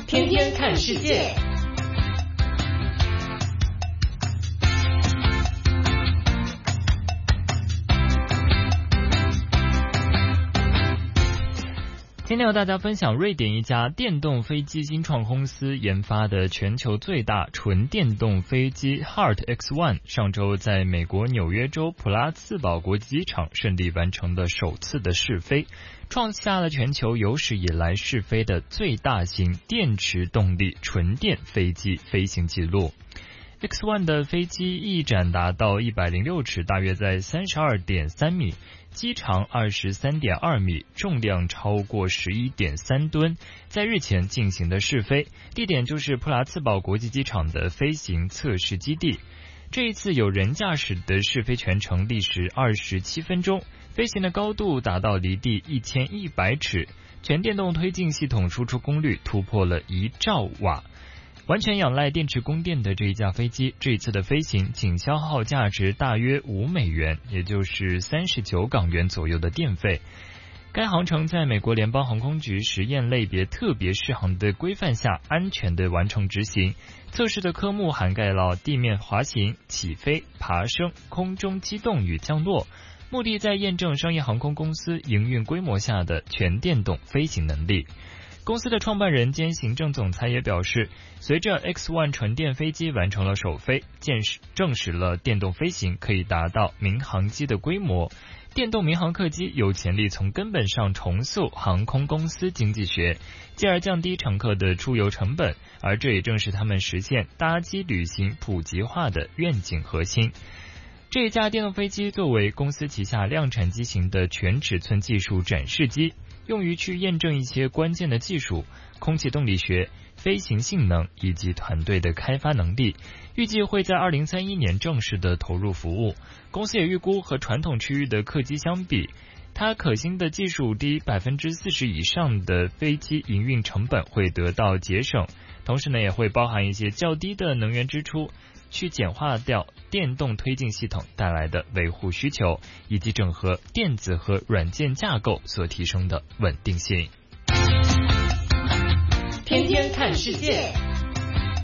天天看世界。今天和大家分享瑞典一家电动飞机新创公司研发的全球最大纯电动飞机 Heart X1 上周在美国纽约州普拉茨堡国际机场顺利完成了首次的试飞，创下了全球有史以来试飞的最大型电池动力纯电飞机飞行记录。X1 的飞机翼展达到106尺，大约在32.3米，机长23.2米，重量超过11.3吨，在日前进行的试飞，地点就是普拉茨堡国际机场的飞行测试基地。这一次有人驾驶的试飞全程历时27分钟，飞行的高度达到离地1100尺，全电动推进系统输出功率突破了1兆瓦。完全仰赖电池供电的这一架飞机，这一次的飞行仅消耗价值大约$5，也就是39港元左右的电费。该航程在美国联邦航空局实验类别特别适航的规范下安全的完成执行。测试的科目涵盖了地面滑行、起飞、爬升、空中机动与降落，目的在验证商业航空公司营运规模下的全电动飞行能力。公司的创办人兼行政总裁也表示，随着 X1 纯电飞机完成了首飞，证实了电动飞行可以达到民航机的规模。电动民航客机有潜力从根本上重塑航空公司经济学，继而降低乘客的出游成本，而这也正是他们实现搭机旅行普及化的愿景核心。这一架电动飞机作为公司旗下量产机型的全尺寸技术展示机，用于去验证一些关键的技术、空气动力学、飞行性能以及团队的开发能力，预计会在2031年正式的投入服务。公司也预估和传统区域的客机相比，它可行的技术低40%以上的飞机营运成本会得到节省，同时呢也会包含一些较低的能源支出，去简化掉电动推进系统带来的维护需求，以及整合电子和软件架构所提升的稳定性。天天看世界。